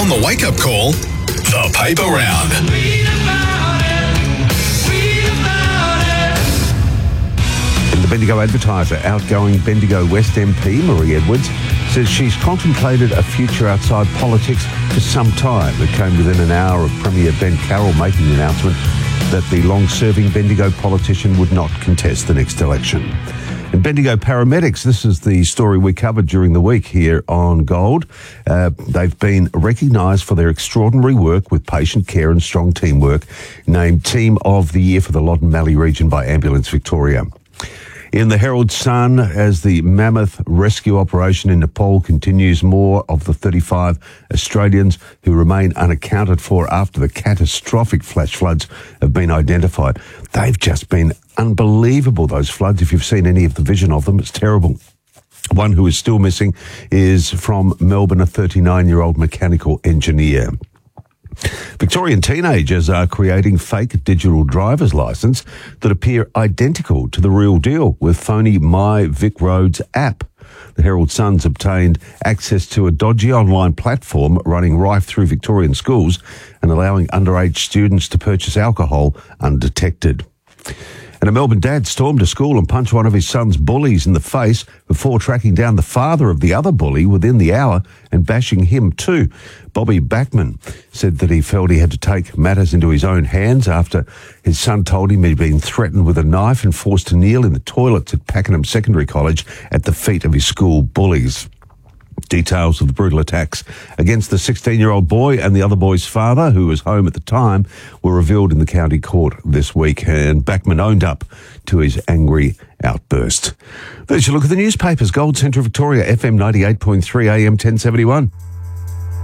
On the wake-up call, the paper round. In the Bendigo Advertiser, outgoing Bendigo West MP Marie Edwards says she's contemplated a future outside politics for some time. It came within an hour of Premier Ben Carroll making the announcement that the long-serving Bendigo politician would not contest the next election. And Bendigo paramedics, this is the story we covered during the week here on Gold. They've been recognised for their extraordinary work with patient care and strong teamwork, named Team of the Year for the Loddon Mallee region by Ambulance Victoria. In the Herald Sun, as the mammoth rescue operation in Nepal continues, more of the 35 Australians who remain unaccounted for after the catastrophic flash floods have been identified. They've just been unbelievable, those floods. If you've seen any of the vision of them, it's terrible. One who is still missing is from Melbourne, a 39-year-old mechanical engineer. Victorian teenagers are creating fake digital driver's licence that appear identical to the real deal with phony My Vic Roads app. The Herald Sun's obtained access to a dodgy online platform running rife through Victorian schools and allowing underage students to purchase alcohol undetected. And a Melbourne dad stormed a school and punched one of his son's bullies in the face before tracking down the father of the other bully within the hour and bashing him too. Bobby Backman said that he felt he had to take matters into his own hands after his son told him he'd been threatened with a knife and forced to kneel in the toilets at Pakenham Secondary College at the feet of his school bullies. Details of the brutal attacks against the 16-year-old boy and the other boy's father, who was home at the time, were revealed in the county court this week, and Backman owned up to his angry outburst. There's your look at the newspapers. Gold Central Victoria, FM 98.3 AM 1071.